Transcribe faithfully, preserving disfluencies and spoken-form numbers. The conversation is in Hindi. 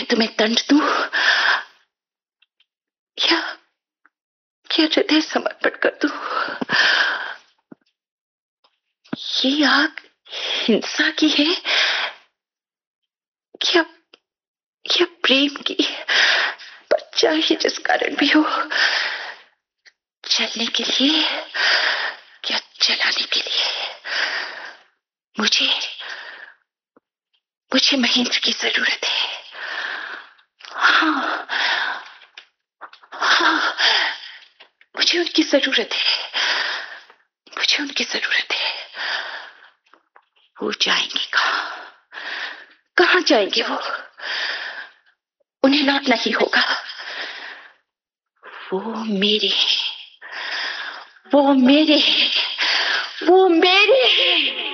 तुम्हें दंड दूं या क्या हृदय समर्पण कर दूं? ये आग हिंसा की है क्या क्या प्रेम की? पर चाहे जिस कारण भी हो, चलने के लिए क्या चलाने के लिए मुझे मुझे महेंद्र की जरूरत है। हाँ हाँ, मुझे उनकी जरूरत है, मुझे उनकी जरूरत है। वो जाएंगे कहाँ? कहाँ जाएंगे वो? उन्हें लौटना ही होगा। वो मेरे हैं, वो मेरे हैं, वो मेरे हैं।